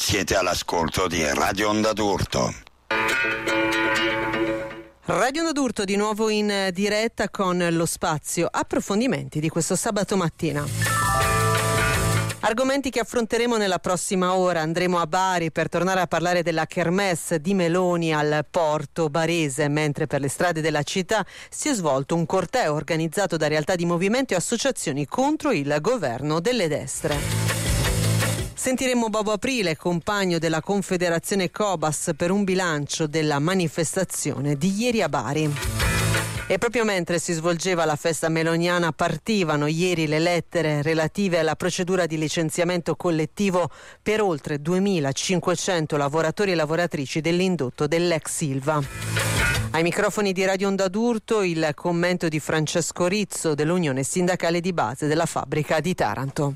Siete all'ascolto di Radio Onda d'Urto. Radio Onda d'Urto di nuovo in diretta con lo spazio approfondimenti di questo sabato mattina. Argomenti che affronteremo nella prossima ora. Andremo a Bari per tornare a parlare della Kermesse di Meloni al porto barese, mentre per le strade della città si è svolto un corteo organizzato da realtà di movimento e associazioni contro il governo delle destre. Sentiremo Bobo Aprile, compagno della Confederazione Cobas, per un bilancio della manifestazione di ieri a Bari. E proprio mentre si svolgeva la festa meloniana partivano ieri le lettere relative alla procedura di licenziamento collettivo per oltre 2.500 lavoratori e lavoratrici dell'indotto dell'ex Ilva. Ai microfoni di Radio Onda d'Urto il commento di Francesco Rizzo dell'Unione Sindacale di Base della Fabbrica di Taranto.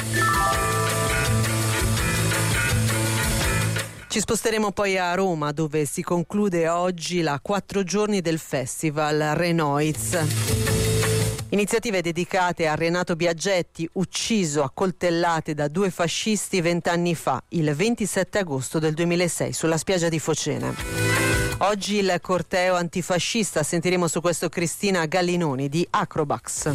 Ci sposteremo poi a Roma, dove si conclude oggi la 4 giorni del festival Renoiz. Iniziative dedicate a Renato Biaggetti, ucciso a coltellate da 2 fascisti 20 anni fa, il 27 agosto del 2006, sulla spiaggia di Focene. Oggi il corteo antifascista, sentiremo su questo Cristina Gallinoni di Acrobax.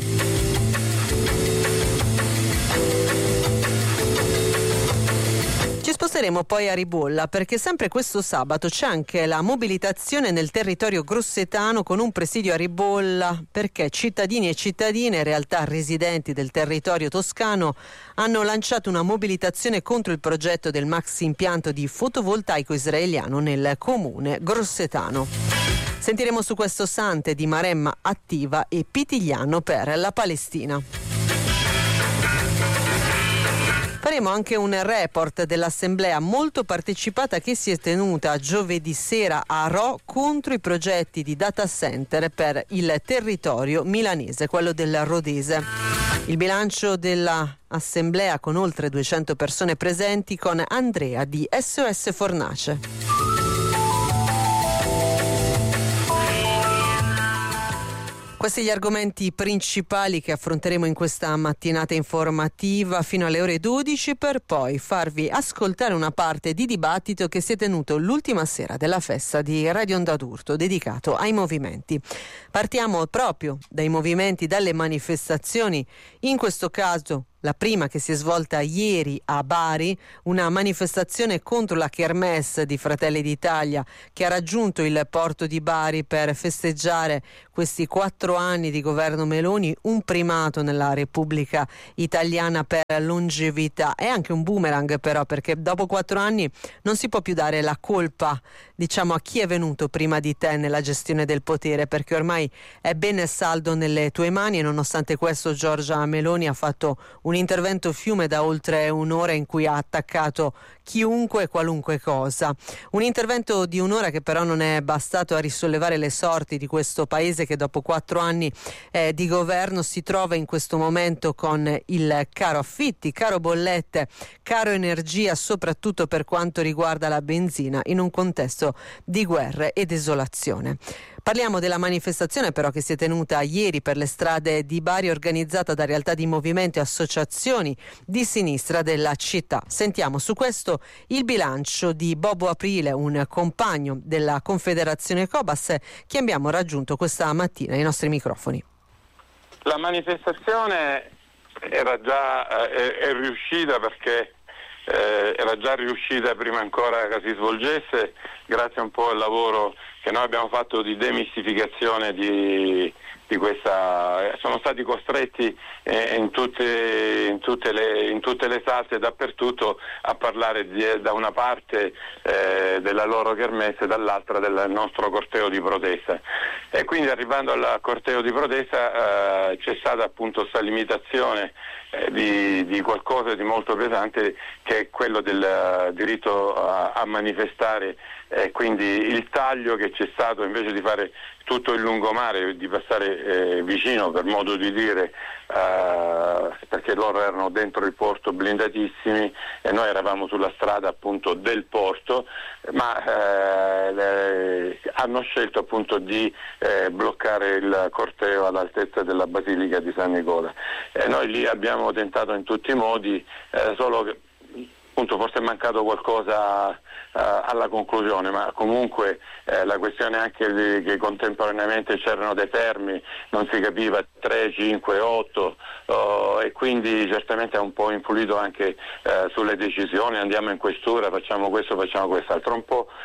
Sposteremo poi a Ribolla, perché sempre questo sabato c'è anche la mobilitazione nel territorio grossetano con un presidio a Ribolla, perché cittadini e cittadine, realtà residenti del territorio toscano, hanno lanciato una mobilitazione contro il progetto del maxi impianto di fotovoltaico israeliano nel comune grossetano. Sentiremo su questo Sante di Maremma Attiva e Pitigliano per la Palestina. Faremo anche un report dell'assemblea molto partecipata che si è tenuta giovedì sera a Rho contro i progetti di data center per il territorio milanese, quello del Rodese. Il bilancio dell'assemblea con oltre 200 persone presenti con Andrea di SOS Fornace. Questi gli argomenti principali che affronteremo in questa mattinata informativa fino alle ore 12, per poi farvi ascoltare una parte di dibattito che si è tenuto l'ultima sera della festa di Radio Onda d'Urto dedicato ai movimenti. Partiamo proprio dai movimenti, dalle manifestazioni, in questo caso la prima che si è svolta ieri a Bari, una manifestazione contro la Kermesse di Fratelli d'Italia che ha raggiunto il porto di Bari per festeggiare questi 4 anni di governo Meloni, un primato nella Repubblica Italiana per longevità. È anche un boomerang però, perché dopo 4 anni non si può più dare la colpa, diciamo, a chi è venuto prima di te nella gestione del potere, perché ormai è bene saldo nelle tue mani e nonostante questo Giorgia Meloni ha fatto un intervento fiume da oltre un'ora in cui ha attaccato chiunque e qualunque cosa. Un intervento di un'ora che però non è bastato a risollevare le sorti di questo paese che dopo 4 anni di governo si trova in questo momento con il caro affitti, caro bollette, caro energia, soprattutto per quanto riguarda la benzina, in un contesto di guerre e desolazione. Parliamo della manifestazione però che si è tenuta ieri per le strade di Bari, organizzata da realtà di movimento e associazioni di sinistra della città. Sentiamo su questo il bilancio di Bobo Aprile, un compagno della Confederazione Cobas che abbiamo raggiunto questa mattina ai nostri microfoni. La manifestazione era già è riuscita perché era già riuscita prima ancora che si svolgesse, grazie un po' al lavoro che noi abbiamo fatto di demistificazione di questa. Sono stati costretti in tutte le salse dappertutto a parlare da una parte della loro kermesse e dall'altra del nostro corteo di protesta, e quindi arrivando al corteo di protesta c'è stata appunto questa limitazione di qualcosa di molto pesante, che è quello del diritto a manifestare, quindi il taglio che c'è stato, invece di fare tutto il lungomare, di passare vicino, per modo di dire, perché loro erano dentro il porto blindatissimi e noi eravamo sulla strada appunto del porto, ma hanno scelto appunto di bloccare il corteo all'altezza della Basilica di San Nicola. Noi lì abbiamo tentato in tutti i modi, solo che appunto forse è mancato qualcosa alla conclusione, ma comunque la questione anche che contemporaneamente c'erano dei fermi, non si capiva 3, 5, 8 e quindi certamente ha un po' influito anche sulle decisioni, andiamo in questura, facciamo questo, facciamo quest'altro, un po'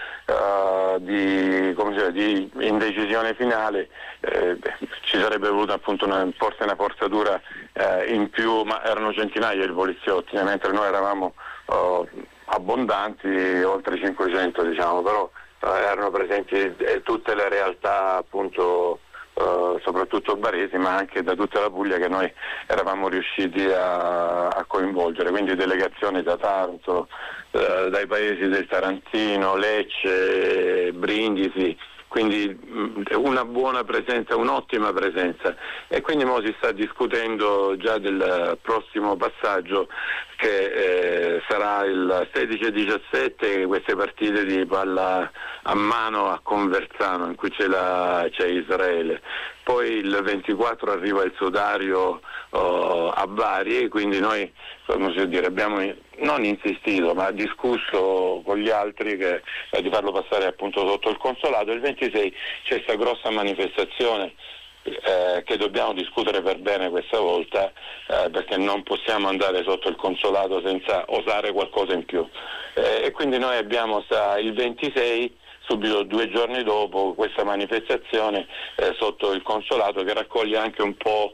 di indecisione finale. Ci sarebbe voluta appunto forse una forzatura in più, ma erano centinaia di poliziotti, mentre noi eravamo abbondanti, oltre 500 diciamo, però erano presenti tutte le realtà appunto soprattutto baresi, ma anche da tutta la Puglia che noi eravamo riusciti a coinvolgere, quindi delegazioni da Taranto, dai paesi del Tarantino, Lecce, Brindisi, quindi una buona presenza, un'ottima presenza, e quindi ora si sta discutendo già del prossimo passaggio che sarà il 16 e 17, queste partite di palla a mano a Conversano in cui c'è Israele, poi il 24 arriva il Sudario a Bari, e quindi noi abbiamo non insistito ma discusso con gli altri di farlo passare appunto sotto il consolato. Il 26 c'è questa grossa manifestazione che dobbiamo discutere per bene questa volta, perché non possiamo andare sotto il consolato senza osare qualcosa in più, e quindi noi abbiamo il 26, subito 2 giorni dopo, questa manifestazione sotto il consolato che raccoglie anche un po'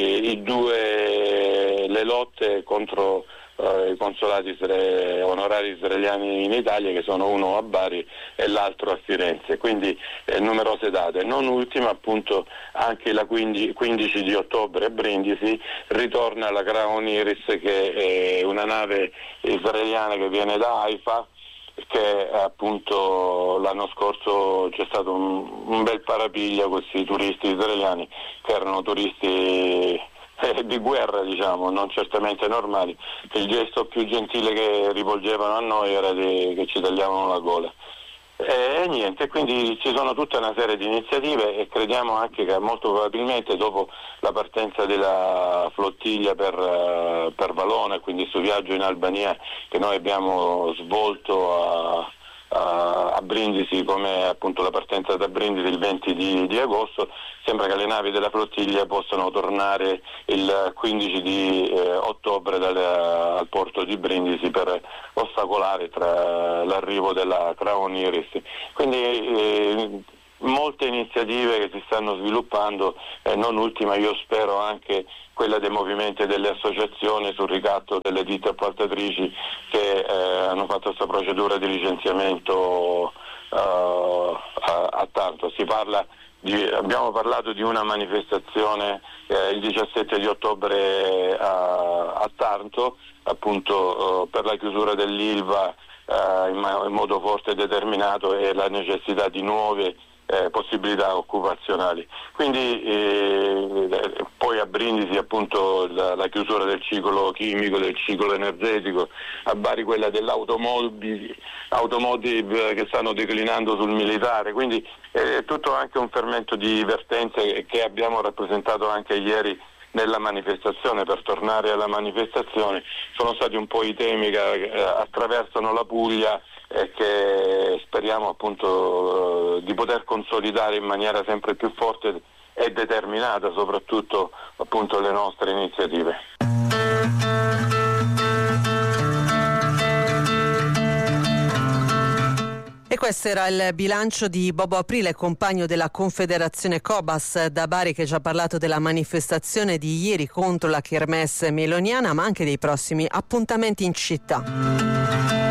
le lotte contro i consolati onorari israeliani in Italia, che sono uno a Bari e l'altro a Firenze, quindi numerose date. Non ultima appunto anche la 15 di ottobre a Brindisi ritorna la Crown Iris, che è una nave israeliana che viene da Haifa, che appunto l'anno scorso c'è stato un bel parapiglia con questi turisti israeliani che erano turisti di guerra, diciamo, non certamente normali. Il gesto più gentile che rivolgevano a noi era che ci tagliavano la gola. E niente, quindi ci sono tutta una serie di iniziative, e crediamo anche che molto probabilmente dopo la partenza della flottiglia per Valona, quindi questo viaggio in Albania che noi abbiamo svolto a Brindisi, come appunto la partenza da Brindisi il 20 di agosto, sembra che le navi della flottiglia possano tornare il 15 di ottobre al porto di Brindisi per ostacolare l'arrivo della Crown Iris. Quindi molte iniziative che si stanno sviluppando, non ultima io spero anche quella dei movimenti e delle associazioni sul ricatto delle ditte appaltatrici che hanno fatto questa procedura di licenziamento a Taranto. Abbiamo parlato di una manifestazione il 17 di ottobre a Taranto, appunto per la chiusura dell'Ilva in modo forte e determinato, e la necessità di nuove possibilità occupazionali. Quindi poi a Brindisi appunto la chiusura del ciclo chimico, del ciclo energetico, a Bari quella dell'automotive che stanno declinando sul militare, quindi è tutto anche un fermento di vertenze che abbiamo rappresentato anche ieri nella manifestazione. Per tornare alla manifestazione, sono stati un po' i temi che attraversano la Puglia e che speriamo appunto di poter consolidare in maniera sempre più forte e determinata, soprattutto appunto le nostre iniziative. E questo era il bilancio di Bobo Aprile, compagno della Confederazione Cobas da Bari, che ci ha parlato della manifestazione di ieri contro la Kermesse meloniana, ma anche dei prossimi appuntamenti in città.